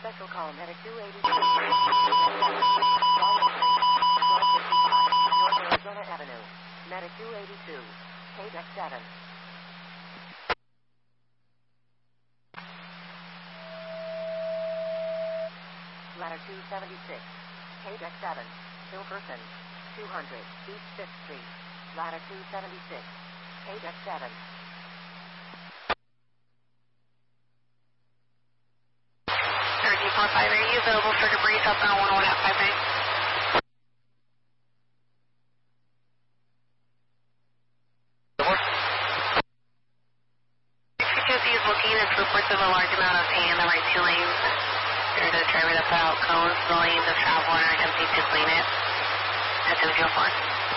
Special call medic 282. North Arizona Avenue. Medic 282. KDEC 7. Ladder 276. KDEC 7. Hilverson. 200. East 5th Street. Ladder 276. KDEC 7. D45, are you available for debris southbound 101 at 5 bank? XQC is looking at reports of a large amount of pain in the right 2 lanes. There's a driver that put out cones. The lanes of travel are empty to clean it. That's 204.